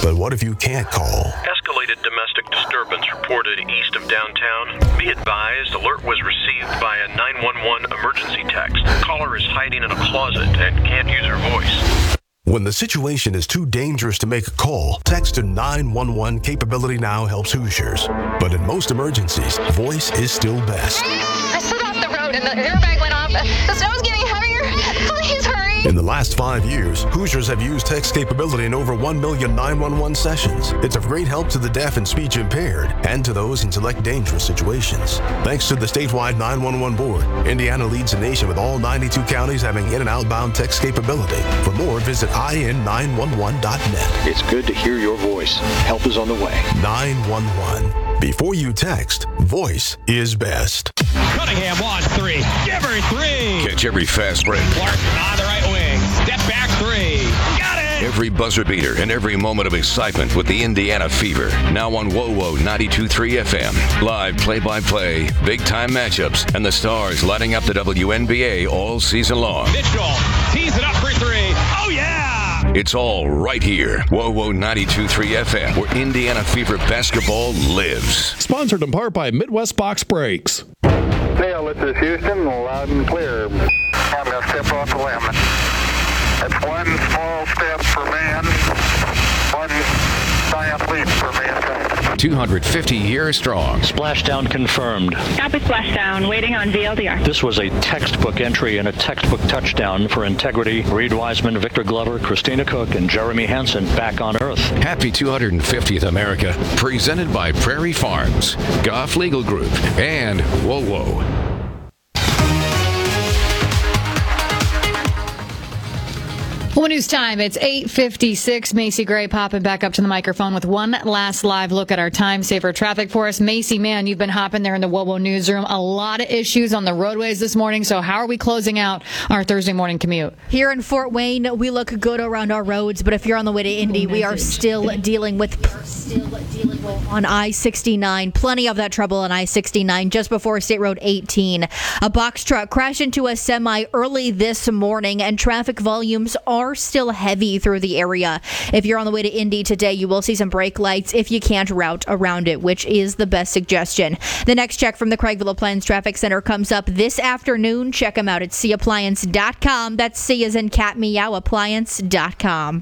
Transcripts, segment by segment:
But what if you can't call? Escalated domestic disturbance reported east of downtown. Be advised, alert was received by a 911 emergency text. Caller is hiding in a closet and can't use her voice. When the situation is too dangerous to make a call, text to 911 Capability Now helps Hoosiers. But in most emergencies, voice is still best. I slid off the road and the airbag went off. The snow's getting heavier. Please hurry. In the last 5 years, Hoosiers have used text capability in over 1 million 911 sessions. It's of great help to the deaf and speech impaired and to those in select dangerous situations. Thanks to the statewide 911 board, Indiana leads the nation with all 92 counties having in- and outbound text capability. For more, visit in911.net. It's good to hear your voice. Help is on the way. 911. Before you text, voice is best. Cunningham wants three. Give her three. Catch every fast break. Clark on the right wing. Step back three. Got it. Every buzzer beater and every moment of excitement with the Indiana Fever. Now on WOWO 92.3 FM. Live play-by-play, big-time matchups, and the stars lighting up the WNBA all season long. Mitchell tees it up for three. Oh, yeah. It's all right here. WOWO 92.3 FM, where Indiana Fever basketball lives. Sponsored in part by Midwest Box Brakes. Dale, this is Houston, loud and clear. I'm going to step off the limb. That's one small step for man, one giant leap for mankind. 250 years strong. Splashdown confirmed. Copy splashdown, waiting on VLDR. This was a textbook entry and a textbook touchdown for integrity. Reed Wiseman, Victor Glover, Christina Cook, and Jeremy Hansen back on Earth. Happy 250th America. Presented by Prairie Farms, Goff Legal Group, and WOWO. Well, news time. It's 8:56. Macy Gray popping back up to the microphone with one last live look at our time saver traffic for us. Macy, man, you've been hopping there in the WOWO newsroom. A lot of issues on the roadways this morning. So how are we closing out our Thursday morning commute? Here in Fort Wayne, we look good around our roads, but if you're on the way to Indy, we are still dealing with on I-69. Plenty of that trouble on I-69 just before State Road 18. A box truck crashed into a semi early this morning, and traffic volumes are still heavy through the area. If you're on the way to Indy today, you will see some brake lights if you can't route around it, which is the best suggestion. The next check from the Craigville Appliance Traffic Center comes up this afternoon. Check them out at cappliance.com. That's C as in cat meow, appliance.com.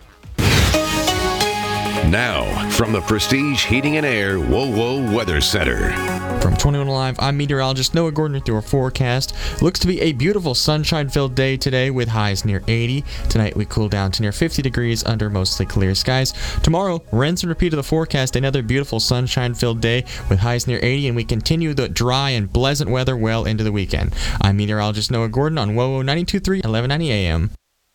Now, from the Prestige Heating and Air WOWO Weather Center. From 21 Alive, I'm meteorologist Noah Gordon with your forecast. Looks to be a beautiful sunshine-filled day today with highs near 80. Tonight we cool down to near 50 degrees under mostly clear skies. Tomorrow, rinse and repeat of the forecast. Another beautiful sunshine-filled day with highs near 80, and we continue the dry and pleasant weather well into the weekend. I'm meteorologist Noah Gordon on WOWO 92.3, 1190 AM.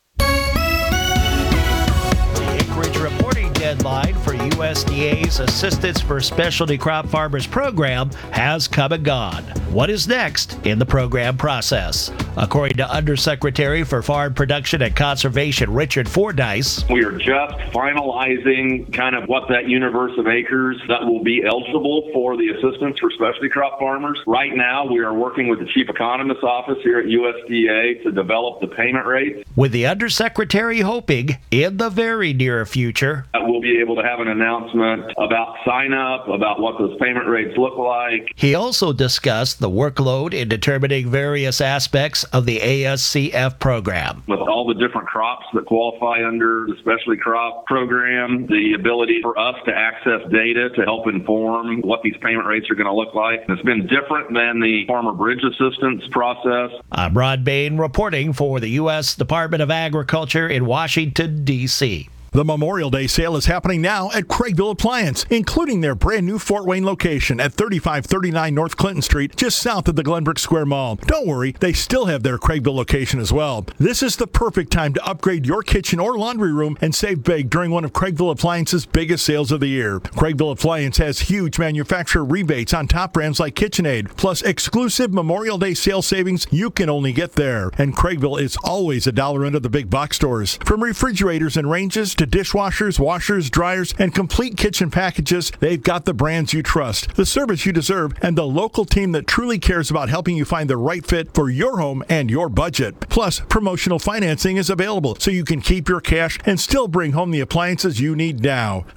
Deadline for USDA's Assistance for Specialty Crop Farmers program has come and gone. What is next in the program process? According to Undersecretary for Farm Production and Conservation Richard Fordyce, we are just finalizing kind of what that universe of acres that will be eligible for the Assistance for Specialty Crop Farmers. Right now, we are working with the Chief Economist's office here at USDA to develop the payment rates. With the Undersecretary hoping in the very near future we'll be able to have an announcement about sign up, about what those payment rates look like. He also discussed the workload in determining various aspects of the ASCF program. With all the different crops that qualify under the specialty crop program, the ability for us to access data to help inform what these payment rates are going to look like. It's been different than the Farmer Bridge Assistance process. I'm Rod Bain reporting for the U.S. Department of Agriculture in Washington, D.C. The Memorial Day sale is happening now at Craigville Appliance, including their brand new Fort Wayne location at 3539 North Clinton Street, just south of the Glenbrook Square Mall. Don't worry, they still have their Craigville location as well. This is the perfect time to upgrade your kitchen or laundry room and save big during one of Craigville Appliance's biggest sales of the year. Craigville Appliance has huge manufacturer rebates on top brands like KitchenAid, plus exclusive Memorial Day sale savings you can only get there. And Craigville is always $1 under the big box stores. From refrigerators and ranges to dishwashers, washers, dryers, and complete kitchen packages, they've got the brands you trust, the service you deserve, and the local team that truly cares about helping you find the right fit for your home and your budget. Plus, promotional financing is available, so you can keep your cash and still bring home the appliances you need now.